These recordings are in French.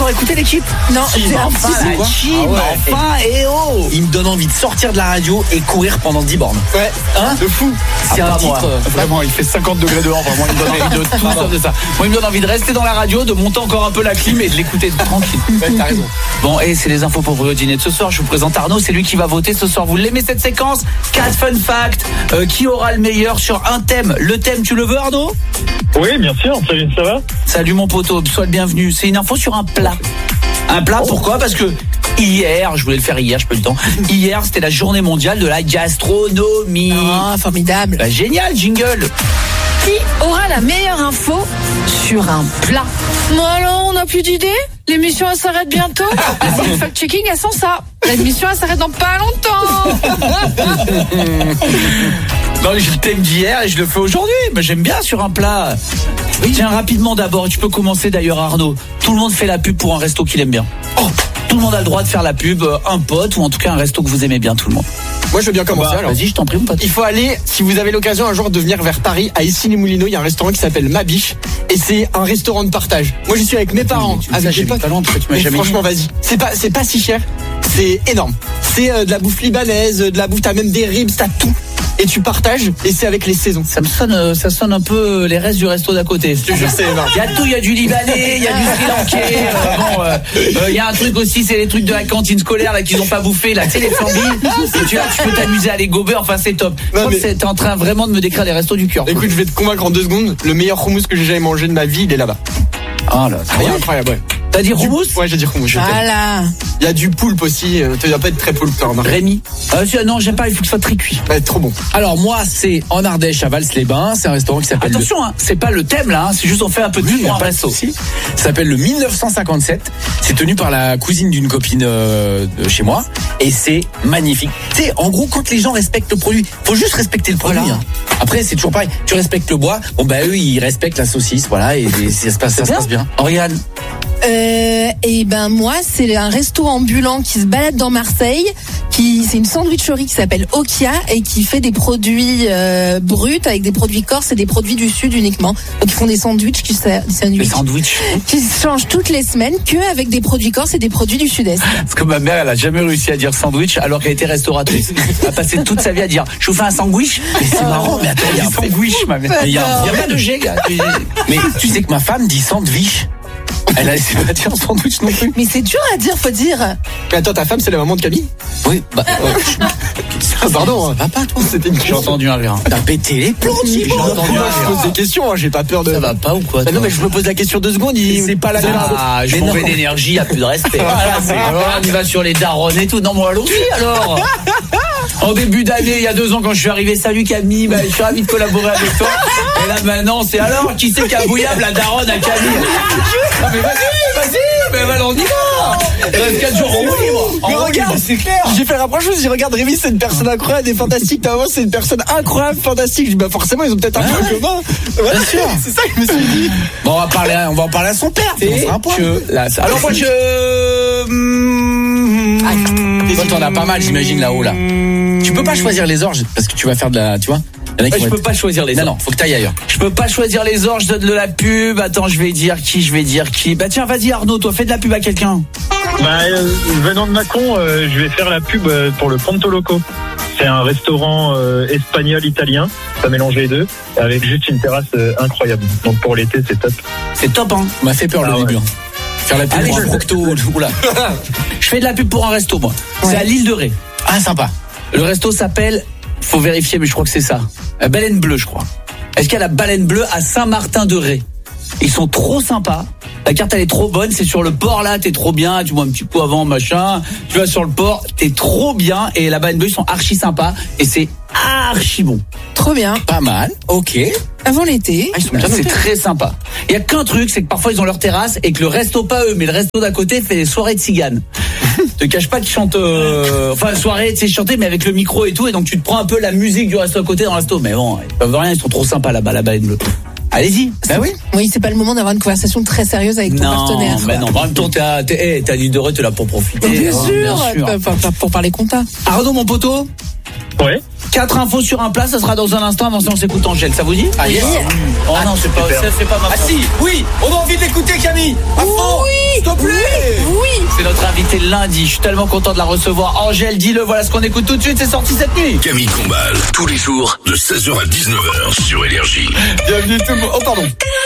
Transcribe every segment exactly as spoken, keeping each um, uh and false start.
encore écouté l'équipe? Non, si, c'est enfin, un la team, ah ouais. Enfin, et oh, il me donne envie de sortir de la radio et courir pendant dix bornes. Ouais, hein? De fou. C'est ah, un titre. Moi. Vraiment, il fait cinquante degrés dehors. Vraiment, il me donne envie de tout sauf de ça. Moi, il me donne envie de rester dans la radio, de monter encore un peu la clim et de l'écouter tranquille. Ouais, t'as raison. Bon, et c'est les infos pour vous au dîner de ce soir. Je vous présente Arnaud, c'est lui qui va voter ce soir. Vous l'aimez cette séquence? Quatre fun facts. Euh, qui aura le meilleur sur un thème? Le thème, tu le veux, Arnaud? Oui, bien sûr. Salut, ça va? Salut mon poteau, sois le bienvenu. C'est une info sur un plat. Un plat, oh. Pourquoi? Parce que hier, je voulais le faire hier, je peux le temps. Hier, c'était la journée mondiale de la gastronomie. Ah, formidable. Bah, génial, jingle. Qui aura la meilleure info sur un plat? Bon alors, on n'a plus d'idées? L'émission elle s'arrête bientôt. Les fact-checking elles sont ça. L'émission elle s'arrête dans pas longtemps. Non, j'ai le thème d'hier et je le fais aujourd'hui. Mais j'aime bien sur un plat. Oui. Tiens, rapidement d'abord, tu peux commencer d'ailleurs, Arnaud. Tout le monde fait la pub pour un resto qu'il aime bien. Oh, tout le monde a le droit de faire la pub, un pote ou en tout cas un resto que vous aimez bien, tout le monde. Moi je veux bien commencer. Bah, alors. Vas-y, je t'en prie, mon pote. Il faut aller, si vous avez l'occasion un jour de venir vers Paris, à Issy-les-Moulineaux, il y a un restaurant qui s'appelle Ma Biche et c'est un restaurant de partage. Moi j'y suis avec mes parents, oui, avec mes potes. Pas loin, tu m'as jamais franchement, dit. vas-y. C'est pas, c'est pas si cher. C'est énorme. C'est euh, de la bouffe libanaise, de la bouffe, t'as même des ribs, t'as tout. Et tu partages et c'est avec les saisons. Ça me sonne, ça sonne un peu les restes du resto d'à côté. Je sais, il y a tout, il y a du libanais, il y a du sri lankais. Euh, bon, il euh, euh, y a un truc aussi, c'est les trucs de la cantine scolaire là qu'ils ont pas bouffé là, tu sais les flambis. Et tu, là, tu peux t'amuser à les gober. Enfin, c'est top. Je crois mais... que t'es en train vraiment de me décrire les restos du cœur. Écoute, je vais te convaincre en deux secondes. Le meilleur houmous que j'ai jamais mangé de ma vie, il est là-bas. Ah là, c'est incroyable. Ouais. T'as dit houmous? Ouais, j'ai dit houmous. Voilà. Il y a du poulpe aussi. Tu vas pas être très poulpe, toi, Marc. Rémi. Ah, non, j'aime pas. Il faut que ce soit très cuit. Ça va être trop bon. Alors moi, c'est en Ardèche, à Vals-les-Bains. C'est un restaurant qui s'appelle. Attention, le... hein, c'est pas le thème là. Hein, c'est juste on fait un peu de oui, un resto. Ça s'appelle le mille neuf cent cinquante-sept. C'est tenu par la cousine d'une copine euh, de chez moi. Et c'est magnifique. Tu sais, en gros, quand les gens respectent le produit, faut juste respecter le produit. Voilà. Hein. Après, c'est toujours pareil. Tu respectes le bois. Bon bah eux, ils respectent la saucisse, voilà, et, et ça se passe, ça se passe bien. Oriane. Euh, et ben moi c'est un resto ambulant qui se balade dans Marseille, qui c'est une sandwicherie qui s'appelle Okia et qui fait des produits euh, bruts avec des produits corses et des produits du sud uniquement. Donc ils font des sandwichs qui des sandwichs sandwich. qui changent toutes les semaines que avec des produits corses et des produits du sud-est. Parce que ma mère elle a jamais réussi à dire sandwich alors qu'elle était restauratrice. Elle a passé toute sa vie à dire je vous fais un sandwich. Mais c'est marrant, mais attends, il y a un sandwich, ma mère. Il y a, il y a pas de G, gars. Mais tu sais que ma femme dit sandwich. Elle a essayé de dire sandwich non plus. Mais c'est dur à dire, faut dire. Mais attends, ta femme, c'est la maman de Camille? Oui, bah. Ouais. Pardon, ça va pas, toi? C'était une question. J'ai entendu un rire. T'as pété les plombs, J'ai entendu un rire. Je pose des questions, hein, j'ai pas peur de. Ça va pas ou quoi? Bah non, mais je me pose la question deux secondes. Il... C'est pas la même. Ah, je m'en vais d'énergie, y a plus de respect. Voilà, c'est. Alors, on y va sur les darons et tout. Non, moi, allons-y alors. En début d'année, il y a deux ans, quand je suis arrivé, salut Camille, bah, je suis ravi de collaborer avec toi. Et là, maintenant, c'est alors, qui c'est qui a bouillable la daronne à Camille? Non, mais vas-y, vas-y, mais alors, on y va. Il reste quatre jours en libre. Mais regarde, c'est clair. J'ai fait la rapprochement, je dis, regarde, Rémi, c'est une personne incroyable et fantastique. T'as c'est une personne incroyable, fantastique. Je dis, bah, forcément, ils ont peut-être un ah, point commun. Voilà, bien sûr. C'est ça que je me suis dit. Bon, on va parler, on va en parler à son père. C'est un point. Là, alors, moi, je. Ah, toi, t'en as pas mal, j'imagine, là-haut, là. Tu peux pas choisir les orges parce que tu vas faire de la, tu vois. Ouais, je peux être... pas choisir les orges. Non, non, faut que t'ailles ailleurs. Je peux pas choisir les orges, je donne de la pub. Attends, je vais dire qui, je vais dire qui. Bah tiens, vas-y Arnaud, toi, fais de la pub à quelqu'un. Bah, euh, venant de Mâcon, euh, je vais faire la pub euh, pour le Ponto Loco. C'est un restaurant euh, espagnol-italien, ça mélange les deux, avec juste une terrasse euh, incroyable. Donc pour l'été, c'est top. C'est top, hein. On m'a fait peur ah, le ouais. début. Hein. Faire la pub Allez, pour un Procto, oula. Je fais de la pub pour un resto, moi. Ouais. C'est à l'île de Ré. Ah, sympa. Le resto s'appelle, faut vérifier, mais je crois que c'est ça. La Baleine Bleue, je crois. Est-ce qu'il y a la Baleine Bleue à Saint-Martin-de-Ré? Ils sont trop sympas. La carte, elle est trop bonne. C'est sur le port, là. T'es trop bien. Tu bois un petit coup avant, machin. Tu vas sur le port. T'es trop bien. Et la Baleine Bleue, ils sont archi sympas. Et c'est archi bon. Trop bien. Pas mal. Ok. Avant l'été. Ah, c'est notés. Très sympa. Il y a qu'un truc, c'est que parfois ils ont leur terrasse et que le resto, pas eux, mais le resto d'à côté fait des soirées de ciganes. Te cache pas qu'ils chantent, euh, enfin, soirée, tu sais, chanter, mais avec le micro et tout. Et donc tu te prends un peu la musique du resto à côté dans le resto. Mais bon, ils peuvent rien. Ils sont trop sympas là-bas, la Baleine Bleue. Allez-y. Bah oui. Oui, c'est pas le moment d'avoir une conversation très sérieuse avec ton non, partenaire. Mais non, en même temps, t'as, t'es, hey, t'as l'île de Ré, t'es là pour profiter. Bien, hein, sûr, bien sûr. Pas, pas, pour parler compta. Arnaud, mon poteau. Ouais. Quatre infos sur un plat, ça sera dans un instant. Avant ça, on s'écoute Angèle. Ça vous dit? Ah, yes. Oh ah, non, c'est pas, ça, c'est pas ma. Ah si, oui, on a envie de l'écouter, Camille. À fond. Oui, s'il te plaît. invitée lundi. Je suis tellement content de la recevoir. Angèle, dis-le, voilà ce qu'on écoute tout de suite. C'est sorti cette nuit. Camille Combal, tous les jours de seize heures à dix-neuf heures sur Énergie. Bienvenue tout le monde. Oh, pardon.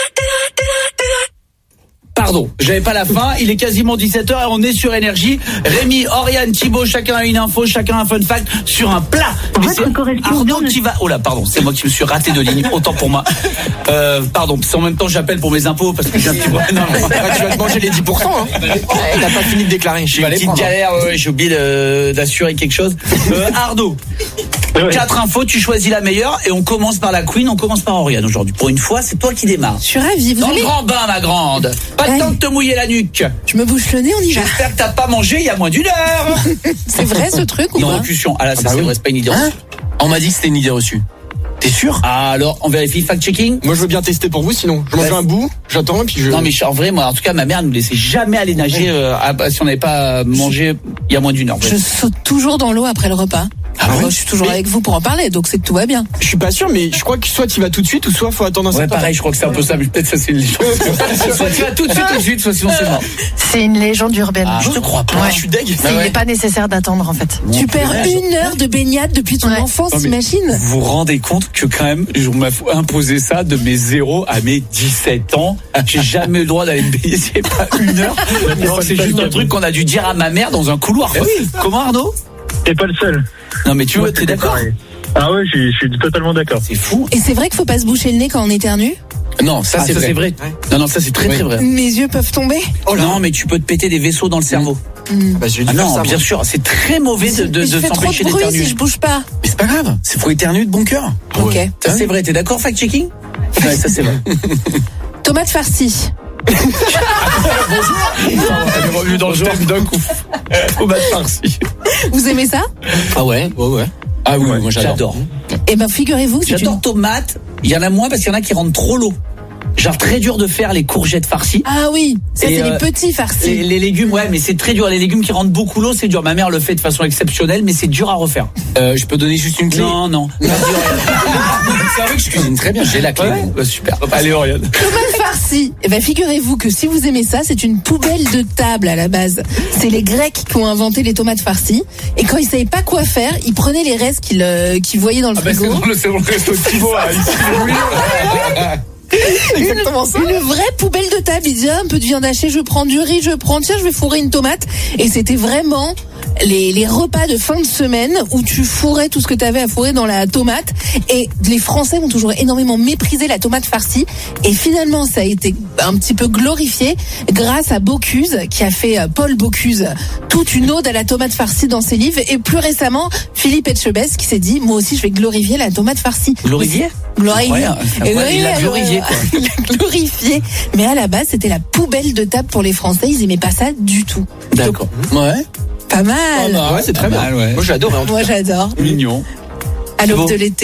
Pardon, j'avais pas la fin, il est quasiment dix-sept heures et on est sur Énergie. Rémi, Oriane, Thibaut, chacun a une info, chacun a un fun fact sur un plat. Mais c'est Arnaud qui va... Oh là, pardon, c'est moi qui me suis raté de ligne, autant pour moi. Euh, pardon, c'est en même temps j'appelle pour mes impôts parce que j'ai un petit problème. Non, non. Ouais, tu vas te manger les dix pour cent. Hein. Il n'a pas fini de déclarer. J'ai une petite galère, ouais, j'ai oublié de, d'assurer quelque chose. Euh, Arnaud, Ouais. quatre infos, tu choisis la meilleure et on commence par la Queen, on commence par Oriane aujourd'hui. Pour une fois, c'est toi qui démarres. Je suis ravie. Vous Dans le allez... grand bain, ma grande. Pas le Ouais. temps de te mouiller la nuque. Je me bouche le nez, on y va. J'espère que t'as pas mangé il y a moins d'une heure. C'est vrai ce truc ou Non, pas? récussion. Ah là, ça Ah bah c'est oui. vrai, c'est pas une idée Hein reçue. On m'a dit que c'était une idée reçue. T'es sûr? Ah, alors, on vérifie fact-checking. Moi, je veux bien tester pour vous, sinon. Je mange Ouais. un bout, j'attends, et puis je. Non, mais en vrai, moi, en tout cas, ma mère nous laissait jamais aller nager euh, à- si on n'avait pas mangé il y a moins d'une heure. Je saute toujours dans l'eau après le repas. Ah ouais. Moi, je suis toujours Mais- avec vous pour en parler, donc c'est que tout va bien. Je suis pas sûr, mais je crois que soit tu vas tout de suite, ou soit faut attendre un Ouais, certain pareil, je crois que c'est un peu ça, mais peut-être ça c'est une légende. Soit tu vas tout de suite, tout de suite, soit sinon c'est mort. C'est une légende urbaine. Ah, je te crois pas. temps. Ouais. Je suis deg. C'est- Ah ouais. Il n'est pas nécessaire d'attendre en fait. Tu perds une heure de baignade depuis ton Ouais. enfance, Non, mais- t'imagines? Vous vous rendez compte que quand même, on m'a imposé ça de mes zéro à mes dix-sept ans. J'ai jamais eu le droit d'aller me baigner, c'est pas une heure. Alors, c'est juste un truc qu'on a dû dire à ma mère dans un couloir. quoi. Comment Arnaud? T'es pas le seul. Non mais tu vois, Moi, t'es c'était d'accord? pareil. Ah ouais, je suis, je suis totalement d'accord. C'est fou. Et c'est vrai qu'il faut pas se boucher le nez quand on éternue? Non, ça Ah, c'est ça vrai. c'est vrai. Non non, ça c'est très Oui. très vrai. Mes yeux peuvent tomber? Oh là. Non mais tu peux te péter des vaisseaux dans le cerveau. Bah, j'ai dû Ah faire non, ça, bien moi. sûr, c'est très mauvais de, de, je de fais trop s'empêcher de bruit d'éternuer. si je bouge pas. Mais c'est pas grave. C'est faut éternuer de bon cœur. Ok. Ça c'est vrai, t'es d'accord, fact-checking? Ouais, ça c'est vrai. Tomate farcie. Elle est revenue dans le thème d'un coup. Tomate farcie. Vous aimez ça? Ah ouais, ouais, ouais. Ah oui, moi j'adore. J'adore. Eh ben, figurez-vous que c'est J'adore une... tomate. Il y en a moins parce qu'il y en a qui rendent trop l'eau. Genre très dur de faire les courgettes farcies. Ah oui, ça Et, c'est euh, les petits farcis. Les, les légumes, ouais, mais c'est très dur. Les légumes qui rendent beaucoup l'eau, c'est dur. Ma mère le fait de façon exceptionnelle, mais c'est dur à refaire. Euh, je peux donner juste une clé. Non, non. C'est vrai que je cuisine très bien. J'ai la clé. Ouais, bah, super. Allez, Oriane. Tomate farcie. Eh ben, figurez-vous que si vous aimez ça, c'est une poubelle de table à la base. C'est les Grecs qui ont inventé les tomates farcies. Et quand ils savaient pas quoi faire, ils prenaient les restes qu'ils euh, qu'ils voyaient dans le Ah bah, c'est frigo. dans le, c'est dans le resto de Thibaut, là, ici. Oui. Exactement ça. Une vraie poubelle de table. Ils disaient, ah, un peu de viande hachée, je prends du riz, je prends, tiens, je vais fourrer une tomate. Et c'était vraiment les, les repas de fin de semaine où tu fourrais tout ce que tu avais à fourrer dans la tomate. Et les Français ont toujours énormément méprisé la tomate farcie. Et finalement, ça a été un petit peu glorifié grâce à Bocuse, qui a fait, euh, Paul Bocuse, toute une ode à la tomate farcie dans ses livres. Et plus récemment, Philippe Etchebest qui s'est dit, moi aussi, je vais glorifier la tomate farcie. Glorifié? Glorifié. Incroyable. Et Ouais, il l'a oui, glorifié, ouais, quoi. il l'a glorifié. Mais à la base, c'était la poubelle de table pour les Français. Ils aimaient pas ça du tout. D'accord. Ouais. Pas mal. Ouais, c'est très Pas bien. mal, ouais. Moi, j'adore. Moi, j'adore. Mignon. À l'aube Bon. de l'été.